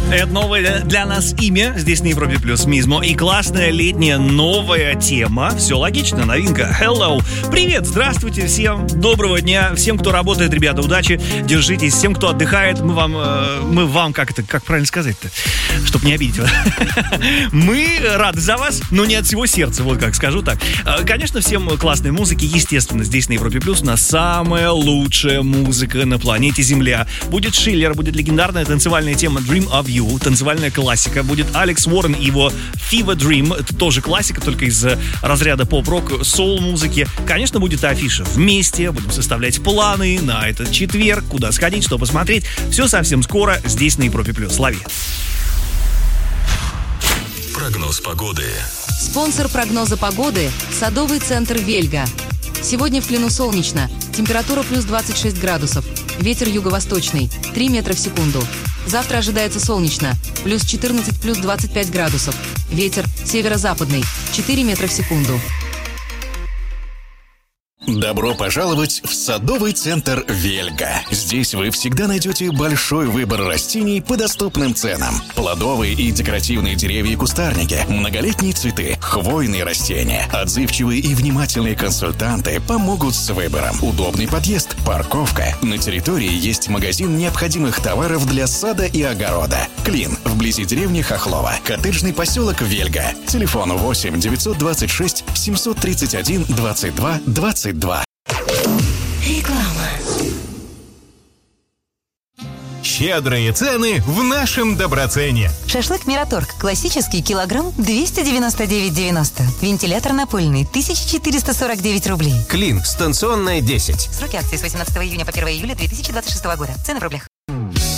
Это новое для нас имя здесь на Европе Плюс Мизмо. И классная летняя новая тема. Все логично, новинка. Hello. Привет, здравствуйте всем. Доброго дня. Всем, кто работает, ребята, удачи. Держитесь. Всем, кто отдыхает, мы вам, как правильно сказать-то? Чтоб не обидеть вас. Мы рады за вас, но не от всего сердца, вот как скажу так. Конечно, всем классной музыки, естественно, здесь на Европе Плюс у нас самая лучшая музыка на планете Земля. Будет Шиллер, будет легендарная танцевальная тема Dream of You, танцевальная классика. Будет Алекс Уоррен и его Fever Dream, это тоже классика, только из разряда поп-рок, соул-музыки. Конечно, будет афиша. Вместе будем составлять планы на этот четверг, куда сходить, что посмотреть. Все совсем скоро здесь на Европе Плюс. Лови. Прогноз погоды. Спонсор прогноза погоды – садовый центр «Вельга». Сегодня в Клину солнечно. Температура плюс 26 градусов. Ветер юго-восточный. 3 метра в секунду. Завтра ожидается солнечно. Плюс 14, плюс 25 градусов. Ветер северо-западный. 4 метра в секунду. Добро пожаловать в садовый центр «Вельга». Здесь вы всегда найдете большой выбор растений по доступным ценам. Плодовые и декоративные деревья и кустарники, многолетние цветы, хвойные растения. Отзывчивые и внимательные консультанты помогут с выбором. Удобный подъезд, парковка. На территории есть магазин необходимых товаров для сада и огорода. Клин, вблизи деревни Хохлова. Коттеджный поселок «Вельга». Телефон 8 926 731 22 22. Реклама. Щедрые цены в нашем Доброцене. Шашлык «Мираторг» классический килограмм 299,90. Вентилятор напольный 1449 рублей. Клин станционная 10. Сроки акции с 18 июня по 1 июля 2026 года. Цены в рублях.